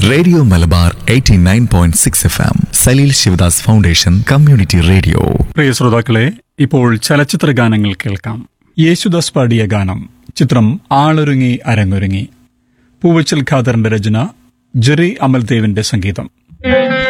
Radio Malabar 89.6 FM Saleel Sivadas foundation community radio. പ്രിയ ശ്രോതാക്കളെ, ഇപ്പോൾ ചലച്ചിത്ര ഗാനങ്ങൾ കേൾക്കാം. യേശുദാസ് പാടിയ ഗാനം, ചിത്രം ആളൊരുങ്ങി അരങ്ങൊരുങ്ങി. പൂവച്ചൽ ഖാദറിന്റെ രചന, ജെറി അമൽദേവിന്റെ സംഗീതം.